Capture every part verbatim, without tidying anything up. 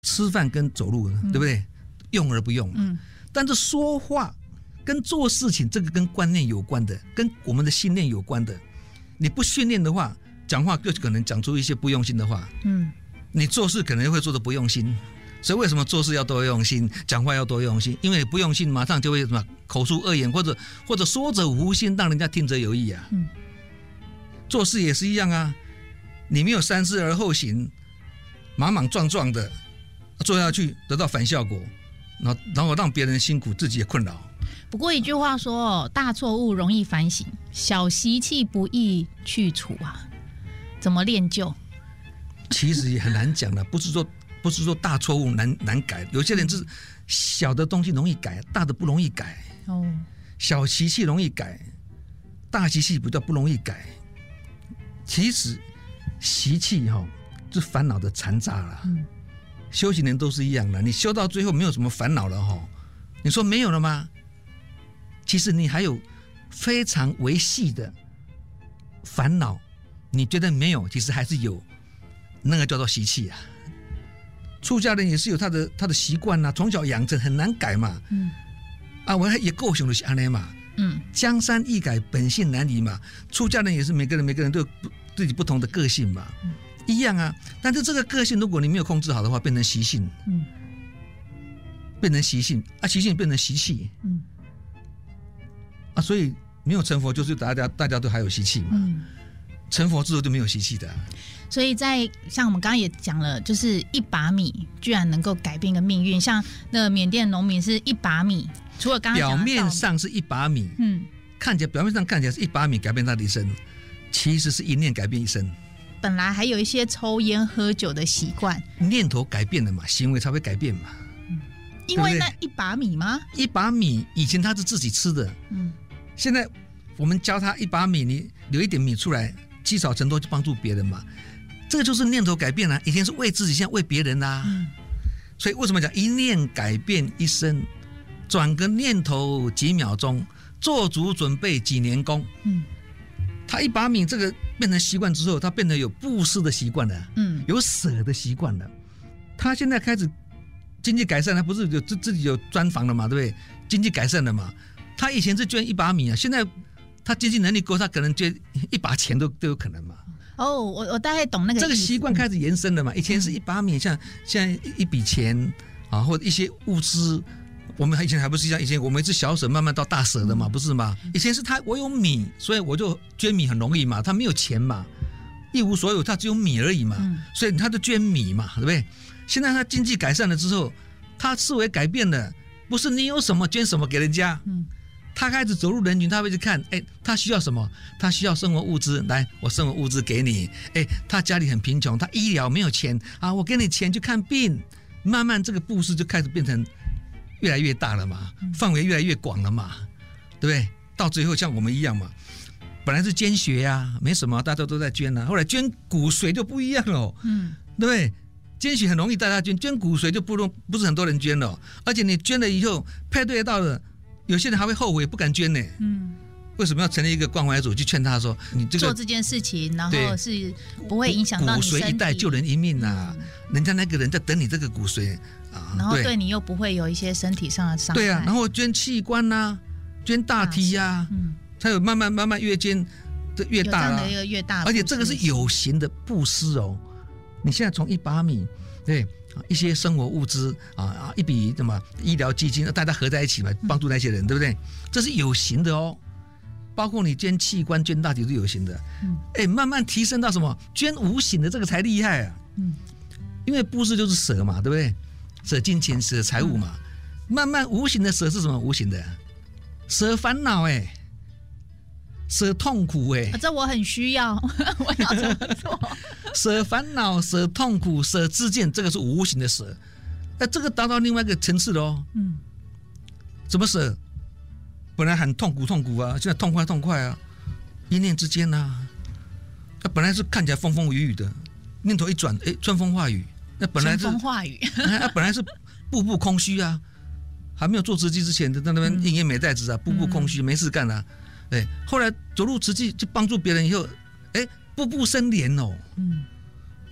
吃饭跟走路，对不对？用而不用。嗯。但是说话跟做事情，这个跟观念有关的，跟我们的信念有关的。你不训练的话，讲话就可能讲出一些不用心的话。嗯。你做事可能会做得不用心，所以为什么做事要多用心，讲话要多用心？因为你不用心，马上就会什么口出恶言，或者或者说者无心，让人家听者有意啊。嗯。做事也是一样啊，你没有三思而后行，莽莽撞撞的做下去，得到反效果，然后然后让别人辛苦，自己也困扰。 不过一句话说，大错误容易反省，小习气不易去除啊。怎么练就？ 其实也很难讲的，不是说不是说大错误难难改，有些人是小的东西容易改，大的不容易改。哦，小习气容易改，大习气比较不容易改。其实习气哈、哦、是烦恼的残渣啦。嗯，修行人都是一样的，你修到最后没有什么烦恼了哈、哦，你说没有了吗？其实你还有非常微细的烦恼，你觉得没有，其实还是有。那个叫做习气啊，出家人也是有他的他的习惯呐，从小养成很难改嘛。嗯，啊，我也够想的是安尼嘛。嗯，江山易改，本性难移嘛。出家人也是每个人每个人都有自己不同的个性嘛，嗯、一样啊。但是这个个性，如果你没有控制好的话，变成习性，嗯，变成习性啊，习性变成习气，嗯，啊，所以没有成佛，就是大家大家都还有习气嘛。嗯，成佛之后就没有习气的、啊。 所以在像我们刚刚也讲了，就是一把米居然能够改变一个命运。像那缅甸农民是一把米，除了刚刚讲的表面上是一把米，嗯，看起来表面上看起来是一把米改变他的一生，其实是一念改变一生。 本来还有一些抽烟喝酒的习惯， 念头改变了嘛，行为才会改变嘛。 嗯，因为那一把米吗？ 一把米以前他是自己吃的，嗯，现在我们教他一把米，你留一点米出来，积少成多就帮助别人嘛。这个就是念头改变了、啊，以前是为自己，现在为别人啦、啊嗯。所以为什么讲一念改变一生？转个念头几秒钟，做足准备几年功。嗯，他一把米这个变成习惯之后，他变得有布施的习惯了，嗯，有舍的习惯了。他现在开始经济改善，他不是有自自己有专房了嘛，对不对？经济改善了嘛。他以前是捐一把米啊，现在他经济能力够，他可能捐一把钱都都有可能嘛。 哦，我我大概懂那个意思。 这个习惯开始延伸了嘛？以前是一把米，像现在一笔钱啊，或者一些物资，我们以前还不是像以前我们是小舍慢慢到大舍的嘛，不是吗？以前是他我有米，所以我就捐米很容易嘛，他没有钱嘛，一无所有，他只有米而已嘛，所以他就捐米嘛，对不对？现在他经济改善了之后，他思维改变了，不是你有什么捐什么给人家。嗯，他开始走入人群，他会去看，哎，他需要什么？他需要生活物资，来，我生活物资给你。哎，他家里很贫穷，他医疗没有钱啊，我给你钱去看病。慢慢这个布施就开始变成越来越大了嘛，范围越来越广了嘛，对不对？到最后像我们一样嘛，本来是捐血啊，没什么，大家都在捐啊。后来捐骨髓就不一样了，嗯，对不对？捐血很容易大家捐，捐骨髓就不不是很多人捐了，而且你捐了以后配对到了。有些人还会后悔，不敢捐呢。嗯，为什么要成立一个关怀组去劝他说，你这个做这件事情，然后是不会影响到你身体， 骨髓一代救人一命啊！嗯、人家那个人在等你这个骨髓啊， 然后对你又不会有一些身体上的伤害。 对啊，然后捐器官呐、啊，捐大体呀、啊，嗯，才有慢慢慢慢越捐这越大了、啊， 有这样的一个越大， 而且这个是有形的布施哦。你现在从一把米，对。一些生活物资啊，一笔什么医疗基金，大家合在一起嘛，帮助那些人，对不对？这是有形的哦，包括你捐器官、捐大体是有形的。嗯，哎，慢慢提升到什么？捐无形的这个才厉害啊！嗯，因为布施就是舍嘛，对不对？舍金钱、舍财物嘛。慢慢无形的舍是什么？无形的舍烦恼，哎。舍痛苦哎、欸啊，这我很需要，我要怎么做？ 舍烦恼、舍痛苦、舍知见，这个是无形的舍。那这个达到另外一个层次了哦。嗯，怎么舍？本来很痛苦痛苦啊，现在痛快痛快啊，一念之间啊。那本来是看起来风风雨雨的，念头一转，哎，春风化雨。那本来是春风化雨， 那本来是步步空虚啊，还没有做慈济之前，在那边应验美袋子啊，步步空虚，没事干啊。对，后来走入慈济就帮助别人以后，哎，步步生莲哦。嗯，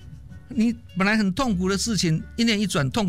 你本来很痛苦的事情，一念一转痛